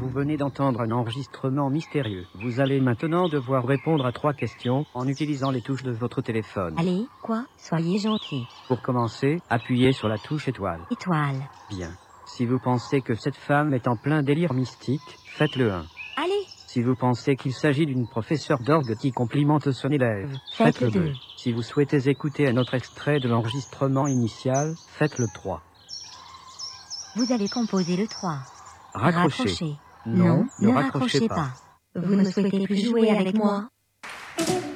Vous venez d'entendre un enregistrement mystérieux. Vous allez maintenant devoir répondre à 3 questions en utilisant les touches de votre téléphone. Allez, quoi? Soyez gentil. Pour commencer, appuyez sur la touche étoile. Étoile. Bien. Si vous pensez que cette femme est en plein délire mystique, faites le 1. Allez, Si vous pensez qu'il s'agit d'une professeure d'orgue qui complimente son élève, faites faites le le 2. 2. Si vous souhaitez écouter un autre extrait de l'enregistrement initial, faites le 3. Vous avez composé le 3. Raccrochez. Non, ne raccrochez pas. pas. Vous ne souhaitez plus jouer avec moi?